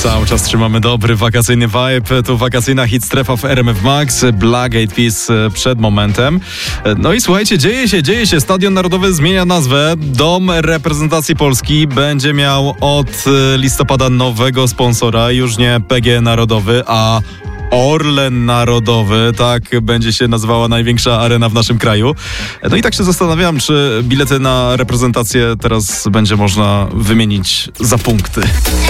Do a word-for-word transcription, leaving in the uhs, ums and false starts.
Cały czas trzymamy dobry wakacyjny vibe. Tu wakacyjna hit strefa w R M F Max. Black Eyed Peas przed momentem. No i słuchajcie, dzieje się, dzieje się. Stadion Narodowy zmienia nazwę. Dom reprezentacji Polski będzie miał od listopada nowego sponsora. Już nie P G Narodowy, a Orlen Narodowy, tak będzie się nazywała największa arena w naszym kraju. No i tak się zastanawiam, czy bilety na reprezentację teraz będzie można wymienić za punkty.